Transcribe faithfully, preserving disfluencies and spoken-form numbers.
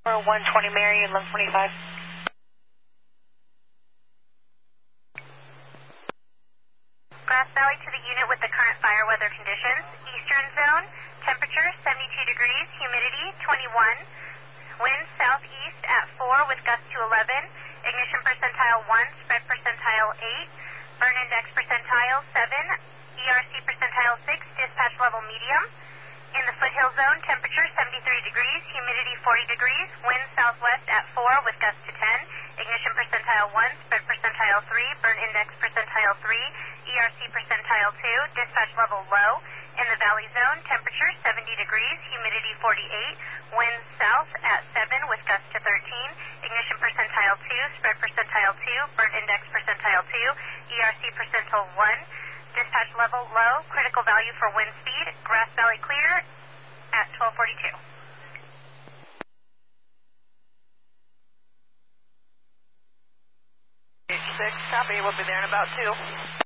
one twenty Mary, eleven twenty-five. Grass Valley to the unit with the current fire weather conditions. Eastern zone, temperature seventy-two degrees, humidity twenty-one. Wind southeast at four with gusts to eleven. Ignition percentile one, spread percentile eight. Burn index percentile seven. E R C percentile six, dispatch level medium. In the foothill zone, temperature seventy-three degrees, humidity forty degrees. Wind southwest at four with gusts to ten. Ignition percentile one, spread percentile three. Burn index percentile three. E R C percentile two, dispatch level low. In the valley zone, temperature seventy degrees, humidity forty-eight, wind south at seven with gusts to thirteen, ignition percentile two, spread percentile two, burn index percentile two, E R C percentile one, dispatch level low, critical value for wind speed, Grass Valley clear at twelve forty-two. H six, copy, we'll be there in about two.